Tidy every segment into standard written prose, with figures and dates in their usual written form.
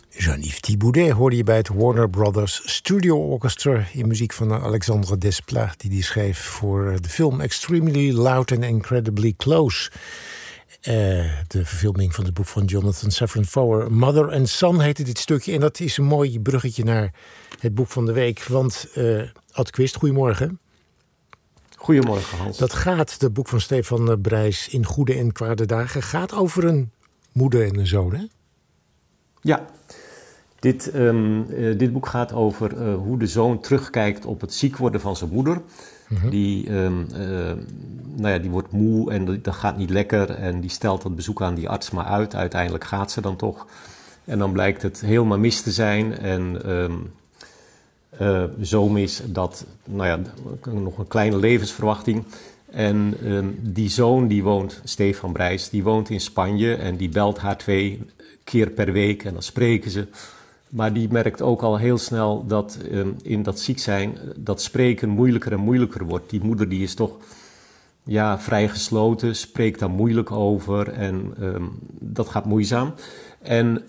Jean-Yves Thibaudet hoorde je bij het Warner Brothers Studio Orchestra in muziek van Alexandre Desplat, die schreef voor de film Extremely Loud and Incredibly Close. De verfilming van het boek van Jonathan Safran Foer. Mother and Son heette dit stukje. En dat is een mooi bruggetje naar het boek van de week. Want Ad Quist, goedemorgen. Goedemorgen, Hans. Dat gaat, het boek van Stefan Brijs, In Goede en Kwade Dagen, gaat over een moeder en een zoon, hè? Ja, dit boek gaat over hoe de zoon terugkijkt op het ziek worden van zijn moeder. Mm-hmm. Die wordt moe en dat gaat niet lekker. En die stelt dat bezoek aan die arts maar uit. Uiteindelijk gaat ze dan toch. En dan blijkt het helemaal mis te zijn. En zo mis dat, nog een kleine levensverwachting. En die zoon, die woont, Stefan Brijs, die woont in Spanje. En die belt haar 2 keer per week en dan spreken ze. Maar die merkt ook al heel snel dat in dat ziek zijn, dat spreken moeilijker en moeilijker wordt. Die moeder die is toch vrij gesloten, spreekt daar moeilijk over en dat gaat moeizaam. En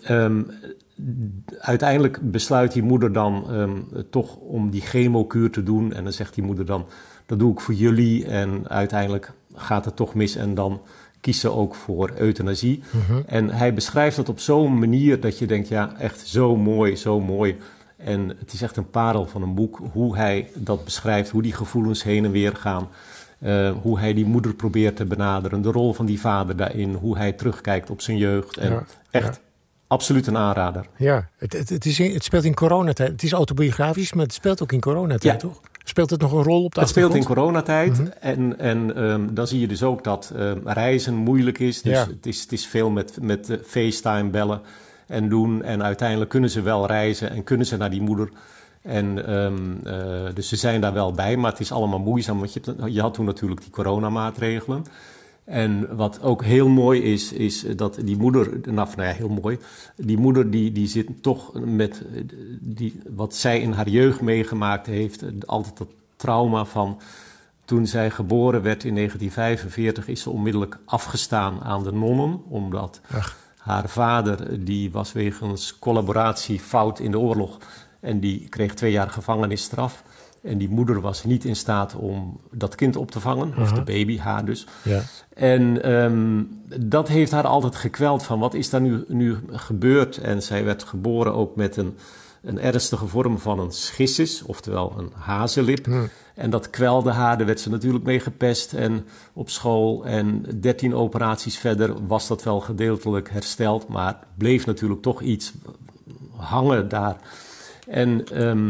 uiteindelijk besluit die moeder dan toch om die chemokuur te doen. En dan zegt die moeder dan, dat doe ik voor jullie. En uiteindelijk gaat het toch mis en dan kiest ze ook voor euthanasie. Mm-hmm. En hij beschrijft het op zo'n manier dat je denkt, ja, echt zo mooi, zo mooi. En het is echt een parel van een boek, hoe hij dat beschrijft, hoe die gevoelens heen en weer gaan. Hoe hij die moeder probeert te benaderen, de rol van die vader daarin, hoe hij terugkijkt op zijn jeugd. En absoluut een aanrader. Ja, het speelt in coronatijd. Het is autobiografisch, maar het speelt ook in coronatijd, toch? Speelt het nog een rol op de achtergrond? Het speelt in coronatijd. Mm-hmm. En dan zie je dus ook dat reizen moeilijk is. Dus het is veel met FaceTime bellen en doen. En uiteindelijk kunnen ze wel reizen en kunnen ze naar die moeder. En dus ze zijn daar wel bij, maar het is allemaal moeizaam. Want je had toen natuurlijk die coronamaatregelen. En wat ook heel mooi is dat die moeder, heel mooi. Die moeder die zit toch met wat zij in haar jeugd meegemaakt heeft. Altijd dat trauma van toen zij geboren werd in 1945 is ze onmiddellijk afgestaan aan de nonnen. Omdat haar vader, die was wegens collaboratie fout in de oorlog. En die kreeg 2 jaar gevangenisstraf. En die moeder was niet in staat om dat kind op te vangen. Of de baby, haar dus. Ja. En dat heeft haar altijd gekweld van wat is daar nu gebeurd. En zij werd geboren ook met een ernstige vorm van een schissus. Oftewel een hazenlip. Mm. En dat kwelde haar. Daar werd ze natuurlijk mee gepest en op school. En 13 operaties verder was dat wel gedeeltelijk hersteld. Maar bleef natuurlijk toch iets hangen daar. En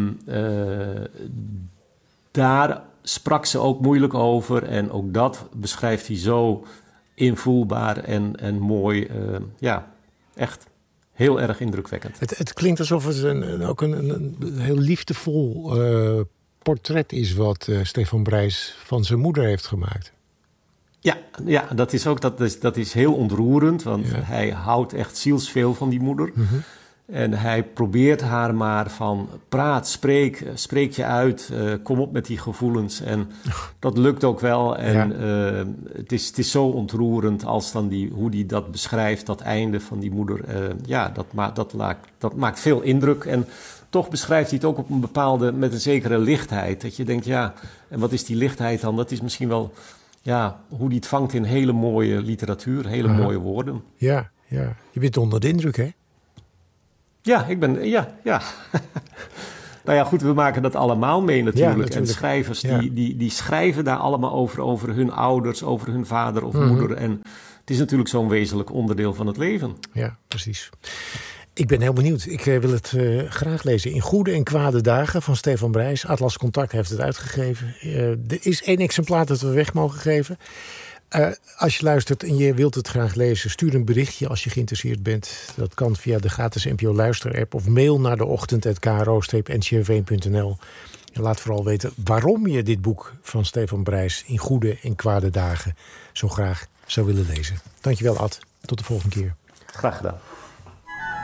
daar sprak ze ook moeilijk over. En ook dat beschrijft hij zo invoelbaar en mooi. Echt heel erg indrukwekkend. Het klinkt alsof het ook een heel liefdevol portret is wat Stefan Brijs van zijn moeder heeft gemaakt. Ja, dat is ook dat is heel ontroerend. Want hij houdt echt zielsveel van die moeder. Mm-hmm. En hij probeert haar maar van praat, spreek je uit, kom op met die gevoelens. En dat lukt ook wel. En het is zo ontroerend als dan hoe die dat beschrijft, dat einde van die moeder. Dat maakt veel indruk. En toch beschrijft hij het ook op met een zekere lichtheid. Dat je denkt, en wat is die lichtheid dan? Dat is misschien wel hoe die het vangt in hele mooie literatuur, hele mooie woorden. Ja. Je bent onder de indruk, hè? Ja, ik ben. Nou ja, goed, we maken dat allemaal mee natuurlijk. Ja, natuurlijk. En schrijvers die schrijven daar allemaal over hun ouders, over hun vader of moeder. En het is natuurlijk zo'n wezenlijk onderdeel van het leven. Ja, precies. Ik ben heel benieuwd. Ik wil het graag lezen. In Goede en Kwade Dagen van Stefan Brijs. Atlas Contact heeft het uitgegeven. Er is 1 exemplaar dat we weg mogen geven. Als je luistert en je wilt het graag lezen, stuur een berichtje als je geïnteresseerd bent. Dat kan via de gratis NPO Luister-app of mail naar deochtend@kro-ncrv.nl. En laat vooral weten waarom je dit boek van Stefan Brijs In Goede en Kwade Dagen zo graag zou willen lezen. Dankjewel, Ad. Tot de volgende keer. Graag gedaan.